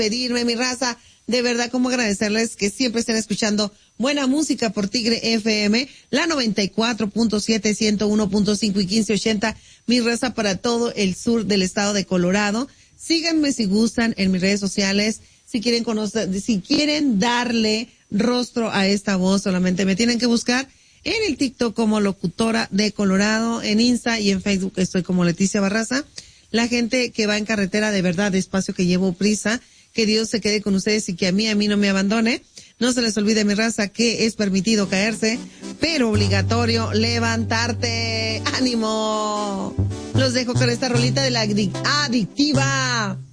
despedirme, mi raza. De verdad, como agradecerles que siempre estén escuchando buena música por Tigre FM, la 94.7, 101.5 y 1580, mi raza, para todo el sur del estado de Colorado. Síganme si gustan en mis redes sociales. Si quieren conocer, si quieren darle rostro a esta voz, solamente me tienen que buscar en el TikTok como Locutora de Colorado, en Insta y en Facebook estoy como Leticia Barraza. La gente que va en carretera, de verdad, despacio, que llevo prisa, que Dios se quede con ustedes y que a mí no me abandone. No se les olvide, mi raza, que es permitido caerse, pero obligatorio levantarte. ¡Ánimo! Los dejo con esta rolita de la adictiva.